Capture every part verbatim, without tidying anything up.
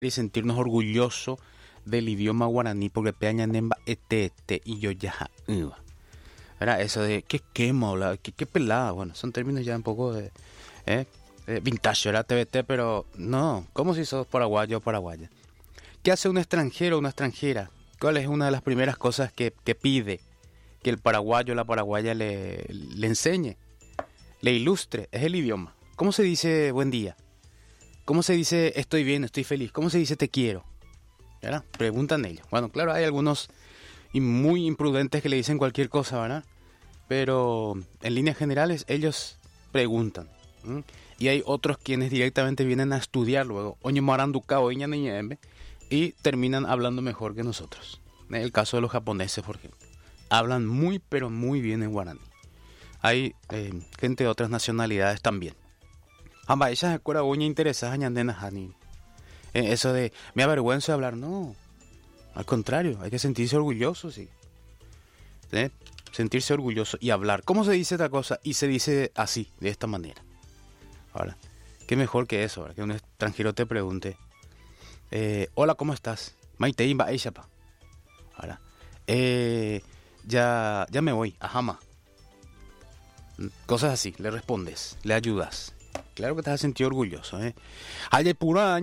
y sentirnos orgullosos del idioma guaraní porque peñanemba este este y yo ya iba. ¿Verdad? Eso de qué quemo, la, qué, qué pelada, bueno, son términos ya un poco de ¿eh? Eh, vintage, ¿verdad? T B T, pero no, ¿cómo si sos paraguayo o paraguaya? ¿Qué hace un extranjero o una extranjera? ¿Cuál es una de las primeras cosas que, que pide que el paraguayo o la paraguaya le, le enseñe, le ilustre? Es el idioma. ¿Cómo se dice buen día? ¿Cómo se dice estoy bien, estoy feliz? ¿Cómo se dice te quiero? ¿Verdad? Preguntan ellos. Bueno, claro, hay algunos y muy imprudentes que le dicen cualquier cosa, ¿verdad? Pero en líneas generales ellos preguntan. ¿Mm? Y hay otros quienes directamente vienen a estudiar luego, oño maranducao, iña niñembe, y terminan hablando mejor que nosotros. En el caso de los japoneses, por ejemplo, hablan muy pero muy bien en guaraní. Hay eh, gente de otras nacionalidades también. Amba, ella se acuerda uña interesada ñandena hani. Eh, eso de me avergüenza de hablar, no. Al contrario, hay que sentirse orgulloso, sí. ¿Eh? Sentirse orgulloso y hablar. ¿Cómo se dice esta cosa? Y se dice así, de esta manera. Ahora, qué mejor que eso, ¿verdad? Que un extranjero te pregunte, eh, hola, ¿cómo estás? Maite imba eishapa. Ahora, eh, ya, ya me voy, ajama. Cosas así, le respondes, le ayudas. Claro que te has sentido orgulloso, ¿eh? El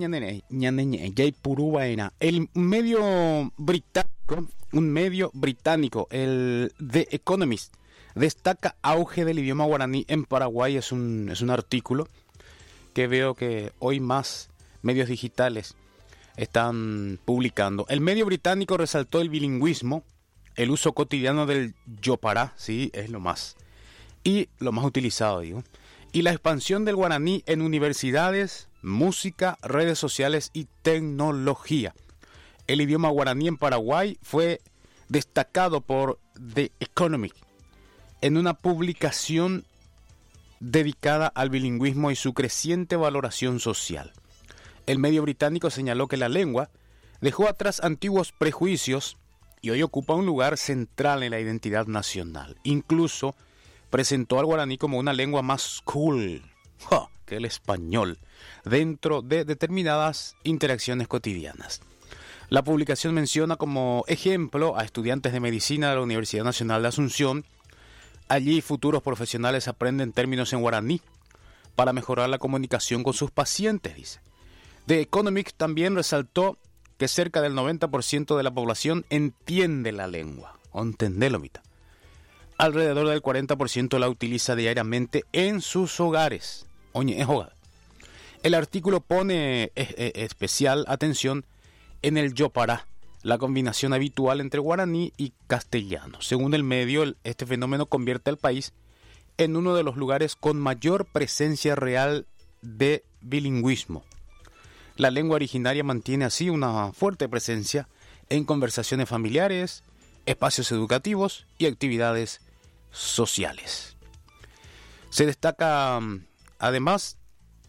medio británico, un medio británico, el The Economist, destaca auge del idioma guaraní en Paraguay. Es un, es un artículo que veo que hoy más medios digitales están publicando. El medio británico resaltó el bilingüismo, el uso cotidiano del yopará, sí, es lo más, y lo más utilizado, digo, y la expansión del guaraní en universidades, música, redes sociales y tecnología. El idioma guaraní en Paraguay fue destacado por The Economic en una publicación dedicada al bilingüismo y su creciente valoración social. El medio británico señaló que la lengua dejó atrás antiguos prejuicios y hoy ocupa un lugar central en la identidad nacional. Incluso presentó al guaraní como una lengua más cool ¡ja! Que el español dentro de determinadas interacciones cotidianas. La publicación menciona como ejemplo a estudiantes de medicina de la Universidad Nacional de Asunción. Allí futuros profesionales aprenden términos en guaraní para mejorar la comunicación con sus pacientes, dice. The Economic también resaltó que cerca del noventa por ciento de la población entiende la lengua. O entendelo, mita. Alrededor del cuarenta por ciento la utiliza diariamente en sus hogares. Oye, es hogar. El artículo pone eh, eh, especial atención en el yopará, la combinación habitual entre guaraní y castellano. Según el medio, este fenómeno convierte al país en uno de los lugares con mayor presencia real de bilingüismo. La lengua originaria mantiene así una fuerte presencia en conversaciones familiares, espacios educativos y actividades sociales. Se destaca además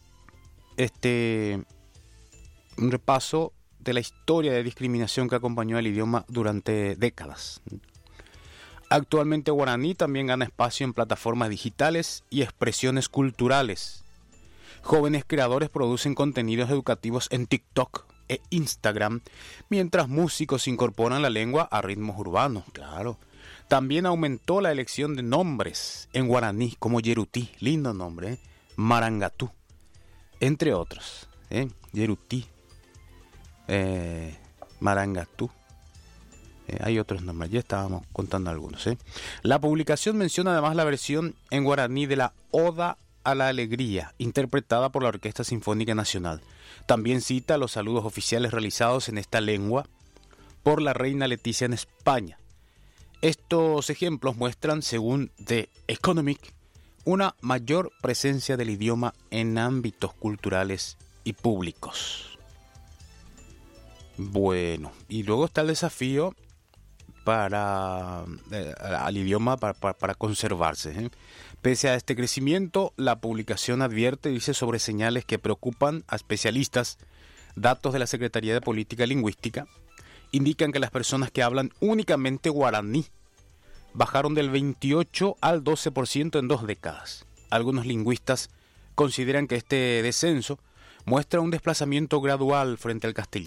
este un repaso de la historia de discriminación que acompañó al idioma durante décadas. Actualmente guaraní también gana espacio en plataformas digitales y expresiones culturales. Jóvenes creadores producen contenidos educativos en TikTok e Instagram, mientras músicos incorporan la lengua a ritmos urbanos, claro. También aumentó la elección de nombres en guaraní, como Yerutí, lindo nombre, ¿eh? Marangatú, entre otros, ¿eh? Yerutí, eh, Marangatú. Eh, hay otros nombres, ya estábamos contando algunos. ¿eh? La publicación menciona además la versión en guaraní de la Oda a la Alegría, interpretada por la Orquesta Sinfónica Nacional. También cita los saludos oficiales realizados en esta lengua por la reina Leticia en España. Estos ejemplos muestran, según The Economic, una mayor presencia del idioma en ámbitos culturales y públicos. Bueno, y luego está el desafío para eh, al idioma para, para, para conservarse. ¿eh? Pese a este crecimiento, la publicación advierte, dice, sobre señales que preocupan a especialistas. Datos de la Secretaría de Política Lingüística indican que las personas que hablan únicamente guaraní bajaron del veintiocho al doce por ciento en dos décadas. Algunos lingüistas consideran que este descenso muestra un desplazamiento gradual frente al castellano.